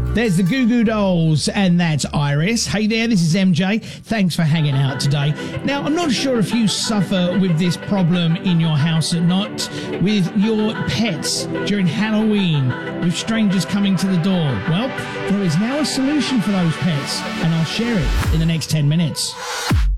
There's the Goo Goo Dolls, and that's Iris. Hey there, this is MJ. Thanks for hanging out today. Now, I'm not sure if you suffer with this problem in your house or not, with your pets during Halloween, with strangers coming to the door. Well, there is now a solution for those pets, and I'll share it in the next 10 minutes.